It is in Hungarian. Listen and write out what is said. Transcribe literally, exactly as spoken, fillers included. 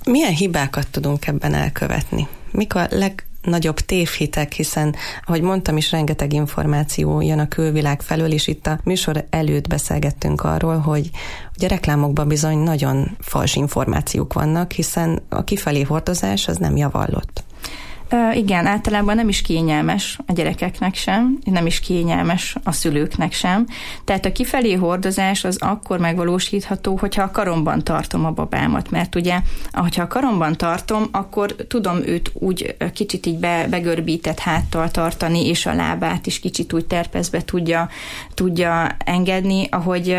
Milyen hibákat tudunk ebben elkövetni? Mik a legnagyobb tévhitek, hiszen, ahogy mondtam is, rengeteg információ jön a külvilág felől, és itt a műsor előtt beszélgettünk arról, hogy ugye a reklámokban bizony nagyon fals információk vannak, hiszen a kifelé hordozás az nem javallott. Uh, igen, általában nem is kényelmes a gyerekeknek sem, nem is kényelmes a szülőknek sem. Tehát a kifelé hordozás az akkor megvalósítható, hogyha a karomban tartom a babámat, mert ugye, ahogyha a karomban tartom, akkor tudom őt úgy kicsit így be, begörbített háttal tartani, és a lábát is kicsit úgy terpezbe tudja, tudja engedni, ahogy